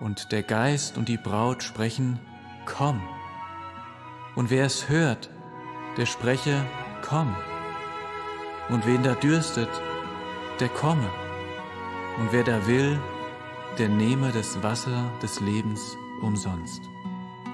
Und der Geist und die Braut sprechen, komm. Und wer es hört, der spreche, komm. Und wen da dürstet, der komme. Und wer da will, der nehme das Wasser des Lebens umsonst.